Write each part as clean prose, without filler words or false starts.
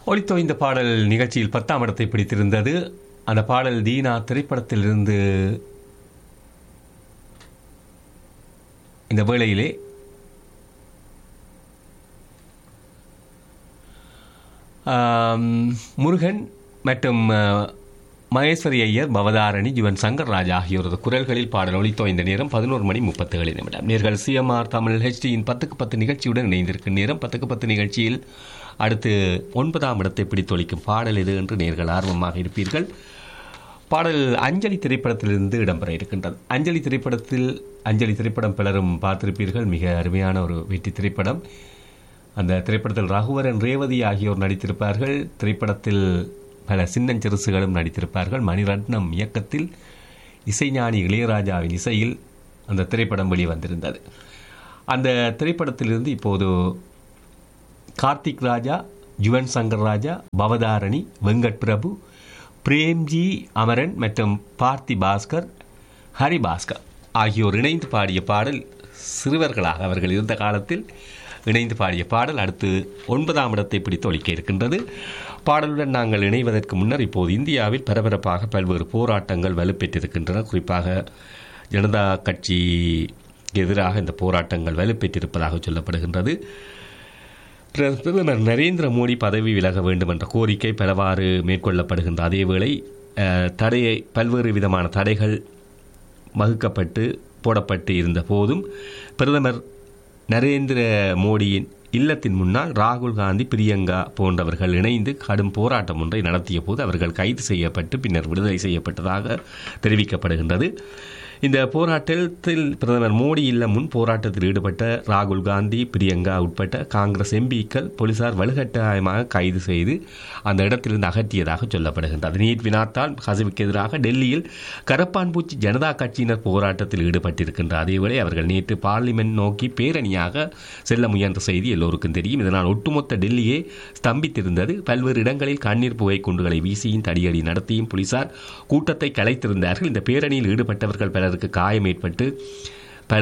ஒலித்தோய்ந்த பாடல் நிகழ்ச்சியில் 10ஆம் இடத்தை பிடித்திருந்தது. அந்த பாடல் தீனா திரைப்படத்திலிருந்து இந்த வேளையிலே முருகன் மற்றும் மகேஸ்வரி ஐயர், பவதாரணி, ஜுவன் சங்கர் ராஜா ஆகியோரது குரல்களில் பாடல் ஒலித்தோய்ந்த நேரம் 11:37 நேர்கள் சிஎம்ஆர் தமிழ் ஹெச்டியின் 10க்கு 10 நிகழ்ச்சியுடன் இணைந்திருக்கும் நேரம். 10க்கு 10 நிகழ்ச்சியில் அடுத்து 9ஆம் இடத்தை பிடித்தொழிக்கும் பாடல் எது என்று நேர்கள் ஆர்வமாக இருப்பீர்கள். பாடல் அஞ்சலி திரைப்படத்திலிருந்து இடம்பெற இருக்கின்றது. அஞ்சலி திரைப்படம் பலரும் பார்த்திருப்பீர்கள். மிக அருமையான ஒரு வெற்றி திரைப்படம். அந்த திரைப்படத்தில் ரகுவரன், ரேவதி ஆகியோர் நடித்திருப்பார்கள். திரைப்படத்தில் பல சின்னஞ்சிறுசுகளும் நடித்திருப்பார்கள். மணிரத்னம் இயக்கத்தில் இசைஞானி இளையராஜாவின் இசையில் அந்த திரைப்படம் வெளிவந்திருந்தது. அந்த திரைப்படத்திலிருந்து இப்போது கார்த்திக் ராஜா, ஜுவன் சங்கர் ராஜா, பவதாரணி, வெங்கட் பிரபு, பிரேம்ஜி அமரன் மற்றும் பார்த்தி பாஸ்கர், ஹரி பாஸ்கர் ஆகியோர் இணைந்து பாடிய பாடல். சிறுவர்களாக அவர்கள் இருந்த காலத்தில் இணைந்து பாடிய பாடல் அடுத்து 9ஆம் இடத்தை பிடித்து ஒலிக்க இருக்கின்றது. பாடலுடன் நாங்கள் இணைவதற்கு முன்னர் இப்போது இந்தியாவில் பரபரப்பாக பல்வேறு போராட்டங்கள் வலுப்பெற்றிருக்கின்றன. குறிப்பாக ஜனதா கட்சிக்கு எதிராக இந்த போராட்டங்கள் வலுப்பெற்றிருப்பதாக சொல்லப்படுகின்றது. பிரதமர் நரேந்திர மோடி பதவி விலக வேண்டும் என்ற கோரிக்கை பலவாறு மேற்கொள்ளப்படுகின்ற அதேவேளை தடையை பல்வேறு விதமான தடைகள் வகுக்கப்பட்டு போடப்பட்டு இருந்த போதும் பிரதமர் நரேந்திர மோடியின் இல்லத்தின் முன்னால் ராகுல் காந்தி, பிரியங்கா போன்றவர்கள் இணைந்து கடும் போராட்டம் ஒன்றை நடத்திய போது அவர்கள் கைது செய்யப்பட்டு பின்னர் விடுதலை செய்யப்பட்டதாக தெரிவிக்கப்படுகின்றது. இந்த போராட்டத்தில் பிரதமர் மோடி இல்லம் முன் போராட்டத்தில் ஈடுபட்ட ராகுல் காந்தி, பிரியங்கா உட்பட்ட காங்கிரஸ் எம்பிக்கள் போலீசார் வலுக்கட்டாயமாக கைது செய்து அந்த இடத்திலிருந்து அகற்றியதாக சொல்லப்படுகின்றது. நீட் வினாத்தால் கசிவுக்கு எதிராக டெல்லியில் கரப்பான்பூச்சி ஜனதா கட்சியினர் போராட்டத்தில் ஈடுபட்டிருக்கின்ற அதேவேளை அவர்கள் நேற்று பார்லிமெண்ட் நோக்கி பேரணியாக செல்ல முயன்ற செய்தி எல்லோருக்கும் தெரியும். இதனால் ஒட்டுமொத்த டெல்லியே ஸ்தம்பித்திருந்தது. பல்வேறு இடங்களில் கண்ணீர் புகை குண்டுகளை வீசியும் தடியடி நடத்தியும் போலீசார் கூட்டத்தை கலைத்திருந்தார்கள். இந்த பேரணியில் ஈடுபட்டவர்கள் பலருக்கு காயம் ஏற்பட்டு பல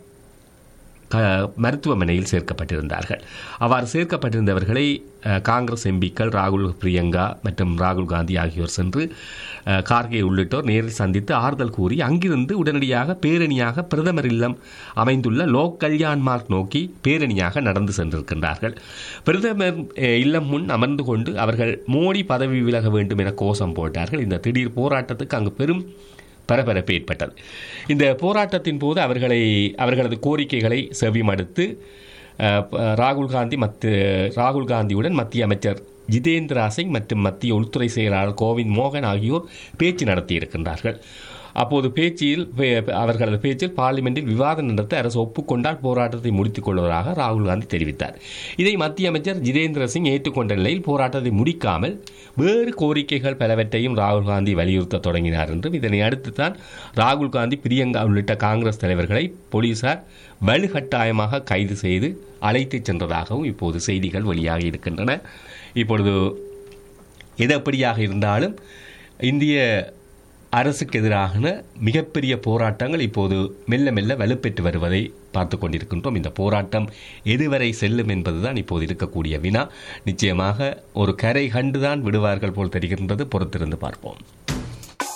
மருத்துவமனையில் சேர்க்கப்பட்டிருந்தார்கள். அவ்வாறு சேர்க்கப்பட்டிருந்தவர்களை காங்கிரஸ் எம்பிக்கள் ராகுல், பிரியங்கா மற்றும் ராகுல் காந்தி ஆகியோர் சென்று கார்கே உள்ளிட்டோர் நேரில் சந்தித்து ஆறுதல் கூறி அங்கிருந்து உடனடியாக பேரணியாக பிரதமர் இல்லம் அமைந்துள்ள லோக் கல்யாண் மார்க் நோக்கி பேரணியாக நடந்து சென்றிருக்கின்றார்கள். பிரதமர் இல்லம் முன் அமர்ந்து கொண்டு அவர்கள் மோடி பதவி விலக வேண்டும் என கோஷம் போட்டார்கள். இந்த திடீர் போராட்டத்துக்கு அங்கு பெரும் பரபரப்பு ஏற்பட்டது. இந்த போராட்டத்தின் போது அவர்களது கோரிக்கைகளை செவிமடுத்து ராகுல் காந்தியுடன் மத்திய அமைச்சர் ஜிதேந்திரா சிங் மற்றும் மத்திய உள்துறை செயலாளர் கோவிந்த் மோகன் ஆகியோர் பேச்சு நடத்தியிருக்கின்றார்கள். அப்போது அவர்களது பேச்சில் பார்லிமெண்டில் விவாதம் நடத்த அரசு ஒப்புக்கொண்டால் போராட்டத்தை முடித்துக் கொள்வதாக ராகுல் காந்தி தெரிவித்தார். இதை மத்திய அமைச்சர் ஜிதேந்திர சிங் ஏற்றுக்கொண்ட நிலையில் போராட்டத்தை முடிக்காமல் வேறு கோரிக்கைகள் பலவற்றையும் ராகுல் காந்தி வலியுறுத்த தொடங்கினார் என்றும் இதனை அடுத்துத்தான் ராகுல் காந்தி, பிரியங்கா உள்ளிட்ட காங்கிரஸ் தலைவர்களை போலீசார் வலுக்கட்டாயமாக கைது செய்து அழைத்துச் சென்றதாகவும் இப்போது செய்திகள் வெளியாகி இருக்கின்றன. இப்பொழுது எது எப்படியாக இருந்தாலும் இந்திய அரசுக்கு எதிரான மிகப்பெரிய போராட்டங்கள் இப்போது மெல்ல மெல்ல வலுப்பெற்று வருவதை பார்த்து கொண்டிருக்கின்றோம். இந்த போராட்டம் எதுவரை செல்லும் என்பதுதான் இப்போது இருக்கக்கூடிய வினா. நிச்சயமாக ஒரு கரை கண்டுதான் விடுவார்கள் போல் தெரிகின்றது. பொறுத்திருந்து பார்ப்போம்.